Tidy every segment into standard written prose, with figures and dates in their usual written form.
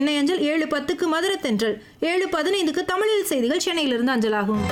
சென்னை அஞ்சல் 7:10க்கு மதுரை தென்றல், 7:15க்கு தமிழில் செய்திகள் சென்னையிலிருந்து அஞ்சலாகும்.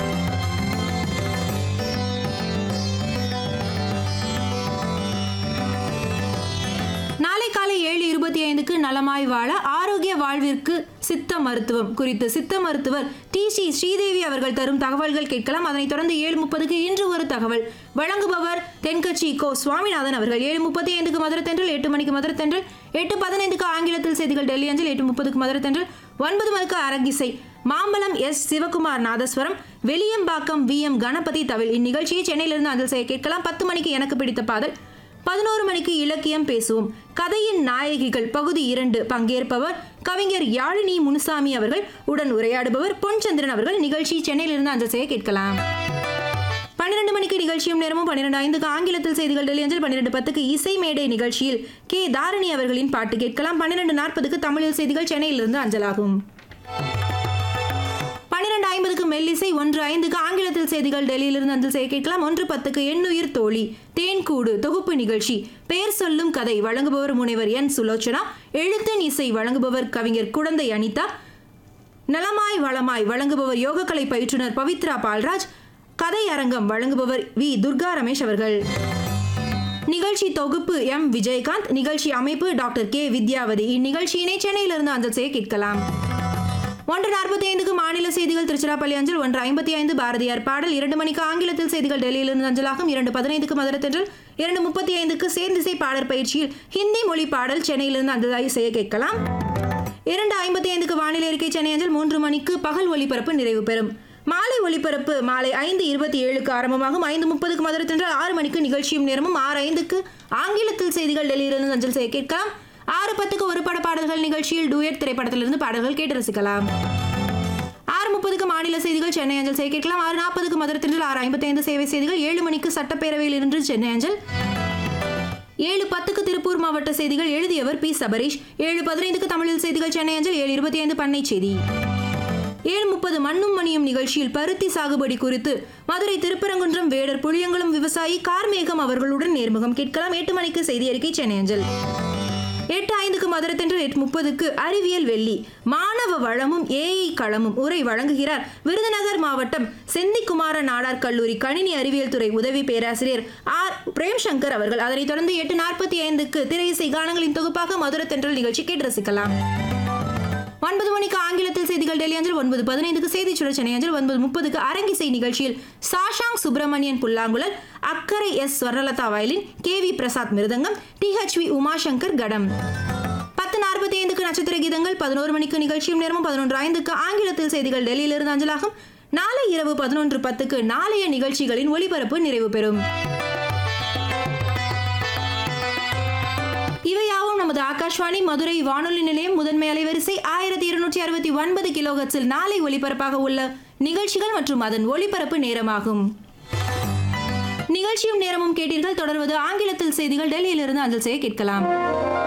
நாளை காலை 7:25க்கு நலமாய் வாழ ஆரோக்கிய வாழ்விற்கு சித்த மருத்துவம் குறித்து சித்த மருத்துவர் டி.சி. ஸ்ரீதேவி அவர்கள் தரும் தகவல்கள் கேட்கலாம். அதனைத் தொடர்ந்து 7:30க்கு இன்று ஒரு தகவல் வழங்குபவர் தென்கட்சி கோ. சுவாமிநாதன் அவர்கள். 7:35க்கு மதுரை தென்றல், 8 மணிக்கு மதுரை தென்றல், 8:15க்கு ஆங்கிலத்தில் செய்திகள் டெல்லி அஞ்சல், 8:30க்கு மதுரை தென்றல், 9 மணிக்கு அரங்கிசை மாம்பலம் எஸ். சிவகுமார் நாதஸ்வரம், வெளியம்பாக்கம் வி.எம். கணபதி தவில். இந்நிகழ்ச்சியை சென்னையிலிருந்து அஞ்சல் செய்ய கேட்கலாம். 10 மணிக்கு எனக்கு பிடித்த பாடல், 11 மணிக்கு இலக்கியம் பேசுவோம், கதையின் நாயகிகள் பகுதி 2. பங்கேற்பவர் கவிஞர் யாழினி முனுசாமி அவர்கள். உடன் உரையாடுபவர் பொன்சந்திரன் அவர்கள். நிகழ்ச்சி சென்னையிலிருந்து அஞ்சல் செய்ய கேட்கலாம். 12 மணிக்கு நிகழ்ச்சியும் நேரமும், 12:05க்கு ஆங்கிலத்தில் செய்திகள் டெல்லி அஞ்சல், 12:10க்கு இசை மேடை நிகழ்ச்சியில் கே. தாரணி அவர்களின் பாட்டு கேட்கலாம். 12:40க்கு தமிழில் செய்திகள் சென்னையிலிருந்து அஞ்சலாகும். 12:50க்கு மெல்லிசை, 1:05க்கு ஆங்கிலத்தில் செய்திகள் டெல்லியிலிருந்து அஞ்சல் செய்ய கேட்கலாம். 1:10க்கு எண்ணுயிர் தோழி தேன்கூடு தொகுப்பு நிகழ்ச்சி பெயர் சொல்லும் கதை வழங்குபவர் முனைவர் என். சுலோச்சனா, எழுத்தின் இசை வழங்குபவர் கவிஞர் குடந்தை அனிதா, நலமாய் வளமாய் வழங்குபவர் யோகக்கலை பயிற்றுனர் பவித்ரா பால்ராஜ், கதை அரங்கம் வழங்குபவர் வி. துர்கா ரமேஷ் அவர்கள். நிகழ்ச்சி தொகுப்பு எம். விஜயகாந்த், நிகழ்ச்சி அமைப்பு டாக்டர் கே. வித்யாவதி. இந்நிகழ்ச்சியினை சென்னையிலிருந்து அஞ்சல் செய்ய கேட்கலாம். 1:45க்கு மாநில செய்திகள் திருச்சிராப்பள்ளி அஞ்சல், 1:55 பாரதியார் பாடல், 2 மணிக்கு ஆங்கிலத்தில் செய்திகள் டெல்லியிலிருந்து அஞ்சலாகும், 2:15க்கு மதுரை தென்றல், 2:35க்கு சேர்ந்திசை பாடற் பயிற்சியில் ஹிந்தி மொழி பாடல் சென்னையிலிருந்து அஞ்சலாய் செய்ய கேட்கலாம். 2:55க்கு வானிலை அறிக்கை சென்னை அஞ்சல், 3 மணிக்கு பகல் ஒலிபரப்பு நிறைவு பெறும். மாலை ஒலிபரப்பு மாலை 5:27க்கு ஆரம்பமாகும். 5:30க்கு மதுரை தென்றல், 6 மணிக்கு நிகழ்ச்சியும் நேரமும், 6:05க்கு ஆங்கிலத்தில் செய்திகள் டெல்லியிலிருந்து அஞ்சல் செய்ய கேட்கலாம். 6:10க்கு ஒரு பட பாடல்கள் நிகழ்ச்சியில் டூயட் திரைப்படத்திலிருந்து பாடல்கள் கேட்டு ரசிக்கலாம். 6:30க்கு மாநில செய்திகள் சென்னை அஞ்சல் செய்ய கேட்கலாம். 6:40க்கு மதுரை தென்றல், 6:55 சேவை செய்திகள், 7 மணிக்கு சட்டப்பேரவையில் இருந்து சென்னை அஞ்சல், 7:10க்கு திருப்பூர் மாவட்ட செய்திகள் எழுதியவர் பி. சபரீஷ், 7:15க்கு தமிழில் செய்திகள் சென்னை அஞ்சல், 7:25 பண்ணை செய்தி, 7:30 மண்ணும் மணியும் நிகழ்ச்சியில் பருத்தி சாகுபடி குறித்து மதுரை திருப்பரங்குன்றம் வேடர் புளியங்குளம் விவசாயி கார்மேகம் அவர்களுடன் நேர்முகம் கேட்கலாம். 8 மணிக்கு செய்தி அறிக்கை சென்னை அஞ்சல், 8:05க்கு மதுரை தென்றல், 8:30க்கு அறிவியல் வெள்ளி மாணவ வளமும் ஏஐ களமும் உரை வழங்குகிறார் விருதுநகர் மாவட்டம் செந்திக்குமார நாடார் கல்லூரி கணினி அறிவியல் துறை உதவி பேராசிரியர் ஆர். பிரேம்சங்கர் அவர்கள். அதனைத் தொடர்ந்து 8:45க்கு திரை இசை கானங்களின் தொகுப்பாக மதுரை தென்றல் நிகழ்ச்சி கேட்டு ரசிக்கலாம். 9 மணிக்கு ஆங்கிலத்தில் செய்திகள் டெல்லி அஞ்சல், 9:15க்கு செய்தி சுடர் சென்னை அஞ்சல், 9:30க்கு அரங்கிசை நிகழ்ச்சியில் சாஷாங் சுப்பிரமணியன் புல்லாங்குழல், அக்கரை S. Swarnalatha violin, KV. Prasad மிருதங்கம், டி.ஹெச்.வி. உமாசங்கர் கடம். 10:45க்கு நட்சத்திர கீதங்கள், 11 மணிக்கு நிகழ்ச்சியும் நேரமும், 11:05க்கு ஆங்கிலத்தில் செய்திகள் டெல்லியிலிருந்து அஞ்சலாகும். நாளை இரவு 11:10க்கு நாளைய நிகழ்ச்சிகளின் ஒலிபரப்பு நிறைவு பெறும். இவையாவும் நமது ஆகாஷ்வாணி மதுரை வானொலி நிலையம் முதன்மை அலைவரிசை 1269 கிலோஹெர்ட்ஸில் நாளை ஒலிபரப்பாக உள்ள நிகழ்ச்சிகள் மற்றும் அதன் ஒலிபரப்பு நேரமாகும். நிகழ்ச்சியும் நேரமும் கேட்டீர்கள். தொடர்வது ஆங்கிலத்தில் செய்திகள் டெல்லியிலிருந்து அஞ்சல் செய்ய கேட்கலாம்.